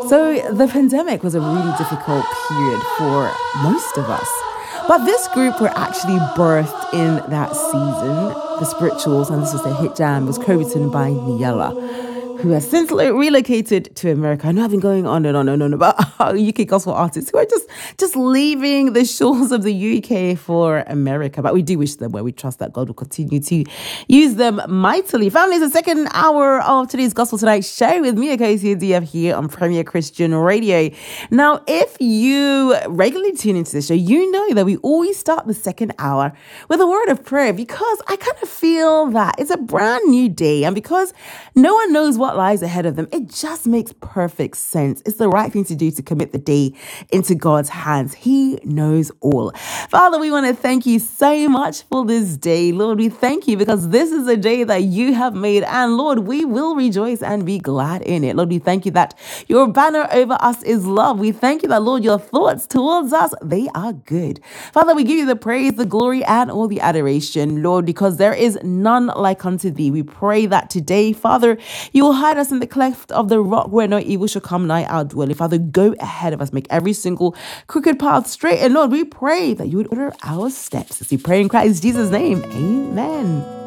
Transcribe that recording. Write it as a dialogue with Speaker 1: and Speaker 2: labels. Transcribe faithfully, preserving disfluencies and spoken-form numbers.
Speaker 1: So the pandemic was a really difficult period for most of us. But this group were actually birthed in that season. The Spirituals, and this was their hit jam, was co-written by Niella, who has since relocated to America. I know I've been going on and on and on about U K gospel artists who are just, just leaving the shores of the U K for America. But we do wish them well. We trust that God will continue to use them mightily. Family, it's the second hour of today's Gospel Tonight show with me, Akosia D F, here on Premier Christian Radio. Now, if you regularly tune into the show, you know that we always start the second hour with a word of prayer, because I kind of feel that it's a brand new day, and because no one knows what lies ahead of them, it just makes perfect sense. It's the right thing to do to commit the day into God's hands. He knows all. Father, we want to thank you so much for this day. Lord, we thank you because this is a day that you have made, and Lord, we will rejoice and be glad in it. Lord, we thank you that your banner over us is love. We thank you that, Lord, your thoughts towards us, they are good. Father, we give you the praise, the glory, and all the adoration, Lord, because there is none like unto thee. We pray that today, Father, you will hide us in the cleft of the rock where no evil shall come nigh our dwelling. Father, go ahead of us. Make every single crooked path straight. And Lord, we pray that you would order our steps as we pray in Christ Jesus' name. Amen.